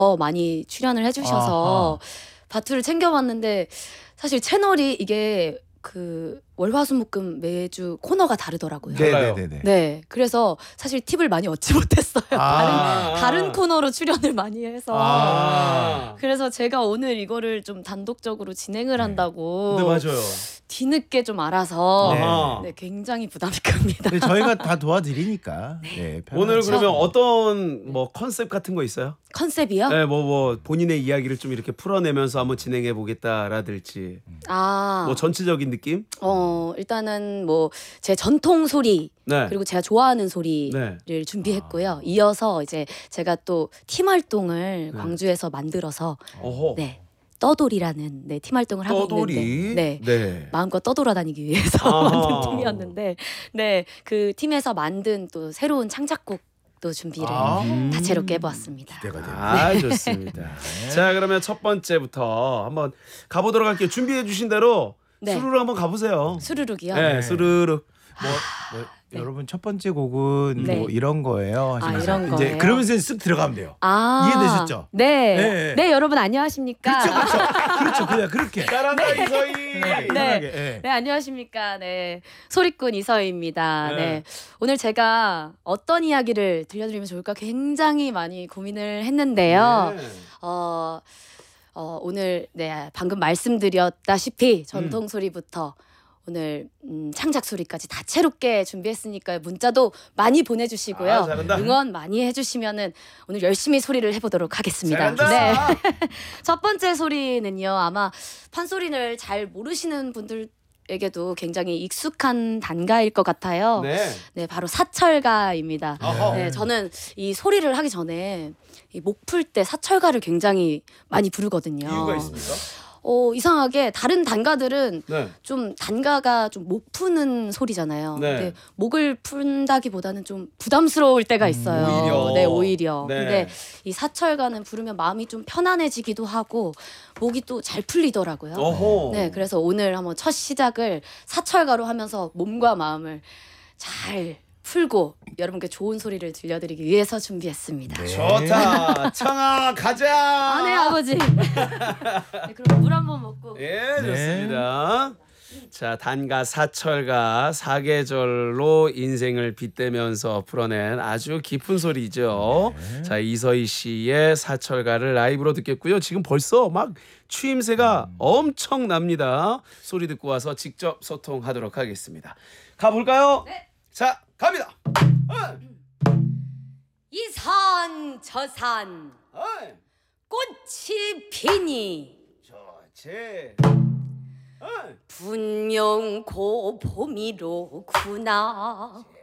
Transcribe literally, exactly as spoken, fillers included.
더 많이 출연을 해주셔서 아하. 바투를 챙겨봤는데 사실 채널이 이게 그 월화수목금 매주 코너가 다르더라고요. 네네네. 네, 그래서 사실 팁을 많이 얻지 못했어요. 아~ 다른 다른 코너로 출연을 많이 해서 아~ 그래서 제가 오늘 이거를 좀 단독적으로 진행을 네. 한다고. 네, 맞아요. 뒤늦게 좀 알아서 네. 네, 굉장히 부담이 큽니다. 네, 저희가 다 도와드리니까. 네. 네, 오늘 그러면 어떤 뭐 컨셉 같은 거 있어요? 컨셉이요? 네, 뭐, 뭐 본인의 이야기를 좀 이렇게 풀어내면서 한번 진행해 보겠다라든지. 아, 뭐 전체적인 느낌? 어, 일단은 뭐 제 전통 소리 네. 그리고 제가 좋아하는 소리를 네. 준비했고요. 아. 이어서 이제 제가 또 팀 활동을 네. 광주에서 만들어서 어허. 네. 떠돌이라는 네, 팀 활동을 하고 떠돌이? 있는데 네, 네. 마음껏 떠돌아다니기 위해서 만든 팀이었는데 네, 그 팀에서 만든 또 새로운 창작곡도 준비를 아~ 다채롭게 해보았습니다. 기대가 됩니다. 아, 좋습니다. 네. 자, 그러면 첫 번째부터 한번 가보도록 할게요. 준비해 주신 대로 네. 수루룩 한번 가보세요. 수루룩이요? 네, 네. 수루룩. 뭐, 뭐 네. 여러분 첫 번째 곡은 네. 뭐 이런 거예요. 아, 이런 이제 거예요? 그러면서 쓱 들어가면 돼요. 아, 이해되셨죠? 네. 네, 네 여러분 안녕하십니까? 그렇죠, 그렇죠, 그렇죠, 그냥 그렇게. 잘한다 네. 이서희. 네. 네. 네, 네, 안녕하십니까? 네, 소리꾼 이서희입니다. 네. 네, 오늘 제가 어떤 이야기를 들려드리면 좋을까 굉장히 많이 고민을 했는데요. 네. 어, 어, 오늘 네 방금 말씀드렸다시피 전통 소리부터 음. 오늘 음, 창작 소리까지 다채롭게 준비했으니까요. 문자도 많이 보내주시고요. 아, 응원 많이 해주시면은 오늘 열심히 소리를 해보도록 하겠습니다. 잘한다. 네. 첫 번째 소리는요. 아마 판소리를 잘 모르시는 분들에게도 굉장히 익숙한 단가일 것 같아요. 네, 네 바로 사철가입니다. 어허. 네, 저는 이 소리를 하기 전에 이 목 풀 때 사철가를 굉장히 많이 부르거든요. 이유가 있습니까? 어, 이상하게 다른 단가들은 네. 좀 단가가 좀 목 푸는 소리잖아요. 네. 근데 목을 푼다기보다는 좀 부담스러울 때가 있어요. 음, 오히려. 네, 오히려. 네. 근데 이 사철가는 부르면 마음이 좀 편안해지기도 하고 목이 또 잘 풀리더라고요. 어허. 네, 그래서 오늘 한번 첫 시작을 사철가로 하면서 몸과 마음을 잘 풀고 여러분께 좋은 소리를 들려드리기 위해서 준비했습니다. 네. 좋다. 청아 가자. 아, 네 아버지. 네, 그럼 물 한번 먹고. 예, 좋습니다. 네. 자, 단가 사철가 사계절로 인생을 빗대면서 풀어낸 아주 깊은 소리죠. 네. 자, 이서희 씨의 사철가를 라이브로 듣겠고요. 지금 벌써 막 추임새가 음. 엄청납니다. 소리 듣고 와서 직접 소통하도록 하겠습니다. 가볼까요? 네. 자, 갑니다. 이 산 저 산 꽃이 피니 좋지. 분명 고 봄이로구나.